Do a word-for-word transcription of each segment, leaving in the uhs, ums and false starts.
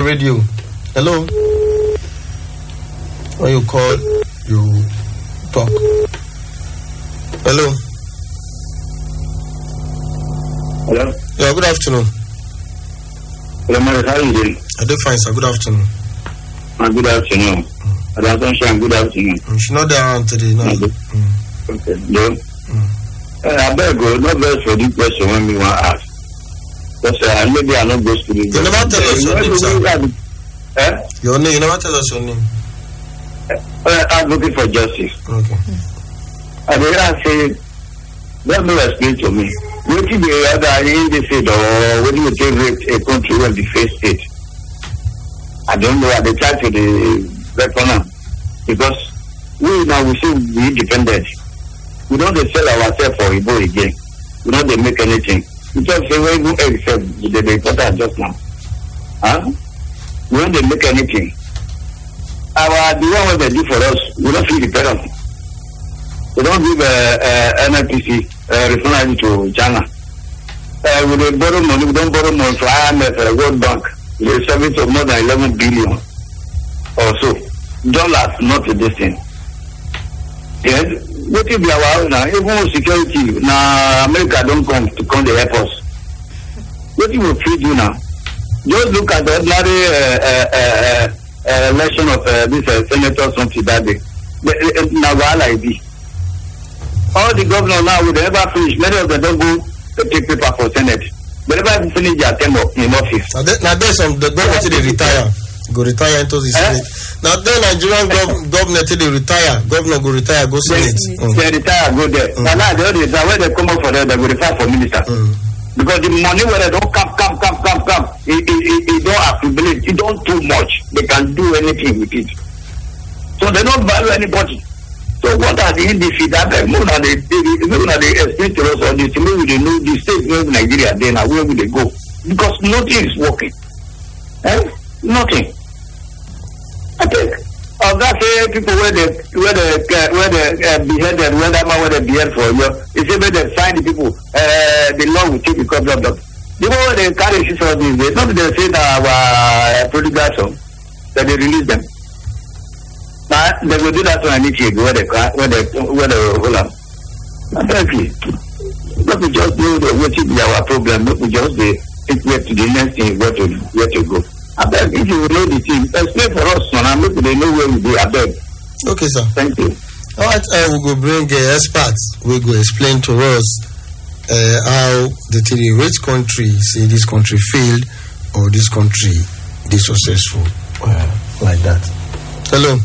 radio. Hello. When you call, you talk. Hello. Hello. Yeah, good afternoon. Hello, Mary, how are you doing? I do fine, sir. Good afternoon. Uh, good afternoon. Mm. I don't shine. Good afternoon. Mm, she's not there around today, no. Okay. Mm. Okay. No. Mm. Uh, I better go. Not best for this question when we want to ask. Because uh, maybe I not go to the. You never tell us your name, sir. Eh? Your name. You never tell us your name. Uh, I'm looking for justice. Okay. I mean, I say, let me explain to me. What if the other in the state or when you take a country when the first state? I don't know. They try to the record because we now we say we independent. We don't sell ourselves for Igbo again. We don't they make anything. We just say we don't accept the reporter just now. Huh? We don't they make anything. Our the one what they do for us, we don't feel independent. We don't give uh, uh, N N P C uh, refinery to China. Uh, we don't borrow money. We don't borrow money from I M F, uh, World Bank. We have service of more than eleven billion or so dollars, not this thing. Yes, what if we are now? Even security now, America don't come to come to help us. What if we feed you now? Just look at the ordinary uh, uh, uh, uh, election of uh, this uh, senator something that day. Now, like this. All the governors now will ever finish. Many of them don't go to take paper for Senate. Whenever they finish their term in office. Now, there, now there's some the government till they retire. Go retire into the Senate. Eh? Now then Nigerian gov- governor till they retire. Governor go retire, go Senate. They, mm. they retire, go there. Mm. But now they don't retire. When they come up for them, they go retire for minister. Mm. Because the money where they don't come, come, come, come, come, it, it, it, it don't accumulate. It don't too much. They can do anything with it. So they don't value anybody. So what are the indices that more than they more than they explain to us on this? Maybe they know the state of Nigeria. Then where will they go? Because nothing is working. Eh? Nothing. I think of that say people where they where they uh, where they uh, beheaded, where that man where they behead for you. It's say where they find the people. Uh, the law will take because of that. The one where they carry shit for these days. Not they say that our uh, prodigal son that they release them. But they will do that when I need to go where they where they where they hold up. Apparently, let me just do the what will be our problem. Let me just be think where to the next thing where to where to go. I beg if you know the thing, explain for us, son. I'm looking they know where we go. I beg. Okay, sir. Thank you. All right, uh, we go bring uh, experts. We go explain to us uh, how the three rich country say this country failed or this country is successful, uh, like that. Hello.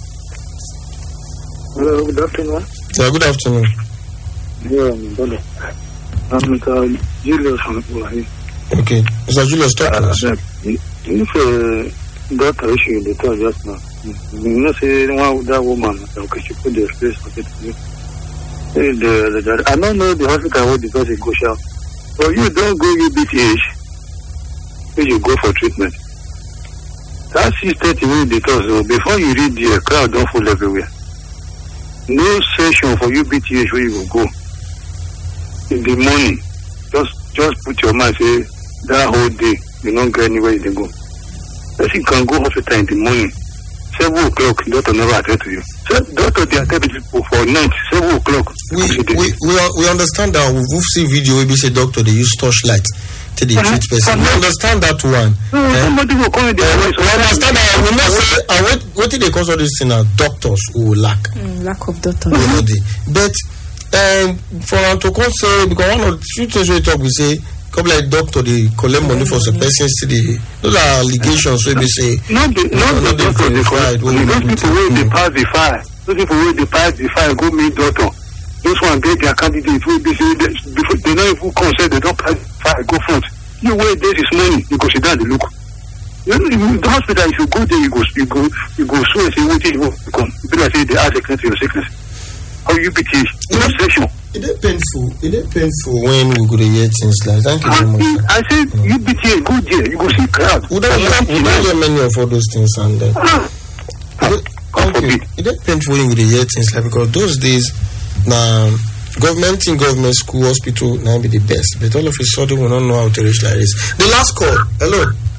Hello, good afternoon. Yeah, good afternoon. Yeah, brother. I'm Mister Julius from Uruguay. Okay, Mister Julius, talk to us. If uh, that issue they told just now, you know, say one that woman, okay, she put the place for it. The, the, the, I don't know the hospital where because it goes out. So you don't go U B T H, if you go for treatment. That six thirty minutes because so before you read the crowd don't fall everywhere. No session for U B T H where you will go in the morning. Just just put your mind say that whole day you don't go anywhere you go. But you can go hospital in the morning. Seven o'clock, doctor never attend to you. So doctor they attend people for night, seven o'clock. We we we, we understand that we've seen video where we say doctor they use torchlight to the treat person. We understand that one. No, eh? Somebody will come in there. Uh, we understand that we not say uh, what what did they cause all this thing are doctors who lack. Mm, lack of doctors. But um for them to come say because one of the few things we talk we say couple like doctor they collect money for some persons to the those are allegations where they say not the not the doctor they collect those people wey dey pass the file those people wey dey pass the file go meet doctor those one get their candidate wey be say before they no even come say they don pass the file go front you wey dey this morning you go sit down dey look you know the hospital if you go there you go you go you go swear say wetin you come e be like say they ask sickness to your sickness how you be teach no session. It is painful. It is painful when we go to hear things like. Thank you very much. Sir. I said mm. you be here, go there, you go see crowd. We don't hear many of all those things and then. Uh, ah, thank you. It is painful when we hear things like because those days now government in government school hospital now be the best, but all of a sudden we don't know how to reach like this. The last call. Hello.